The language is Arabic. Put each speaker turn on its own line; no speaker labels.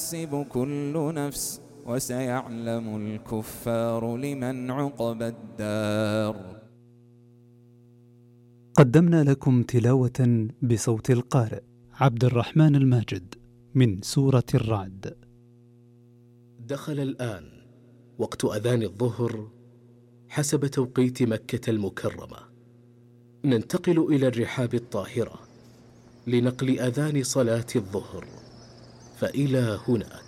تكسب كل نفس وسيعلم الكفار لمن عقبى الدار.
قدمنا لكم تلاوة بصوت القارئ عبد الرحمن الماجد من سورة الرعد.
دخل الآن وقت أذان الظهر حسب توقيت مكة المكرمة. ننتقل إلى الرحاب الطاهرة لنقل أذان صلاة الظهر، فإلى هناك.